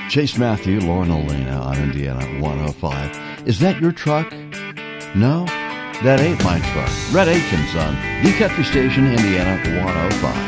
Chase Matthew, Lauren Elena on Indiana 105. Is that your truck? No? That ain't my truck. Red Aitken Son, the Country Station, Indiana 105.